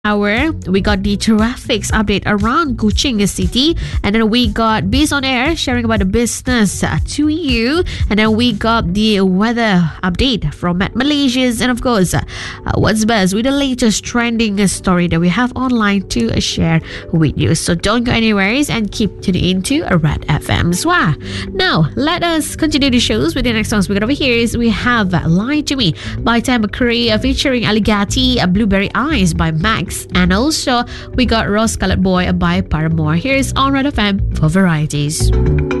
hour, we got the traffic update around Kuching City, and then we got Biz on Air sharing about the business to you, and then we got the weather update from Met Malaysia's, and of course, what's best with the latest trending story that we have online to share with you. So don't go anywhere and keep tuning into Red FM. Now, let us continue the shows with the next songs we got over here. Is we have Lie to Me by Tam McCree featuring Aligati, Blueberry Eyes by Max, and also we got Rose Colored Boy by Paramore. Here's on Red FM for varieties.